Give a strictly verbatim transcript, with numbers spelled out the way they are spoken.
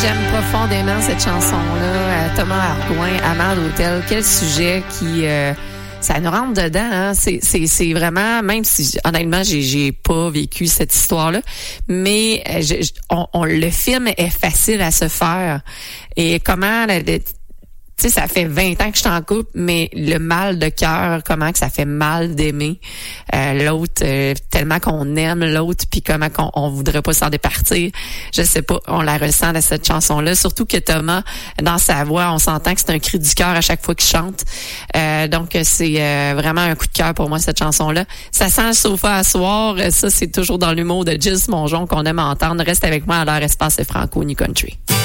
j'aime profondément cette chanson-là. Thomas Ardoin, Amant d'hôtel. Quel sujet qui... Euh, ça nous rentre dedans. Hein? C'est, c'est, c'est vraiment... Même si, honnêtement, j'ai, j'ai pas vécu cette histoire-là, mais je, je, on, on, le film est facile à se faire. Et comment... La, la, tu sais, ça fait vingt ans que je suis en couple, mais le mal de cœur, comment que ça fait mal d'aimer euh, l'autre, euh, tellement qu'on aime l'autre, puis comment qu'on on voudrait pas s'en départir. Je sais pas, on la ressent dans cette chanson-là. Surtout que Thomas, dans sa voix, on s'entend que c'est un cri du cœur à chaque fois qu'il chante. Euh, donc, c'est euh, vraiment un coup de cœur pour moi, cette chanson-là. Ça sent le sofa à soir. Ça, c'est toujours dans l'humour de Gilles Mongeon qu'on aime entendre. Reste avec moi à l'heure Espace et Franco New Country.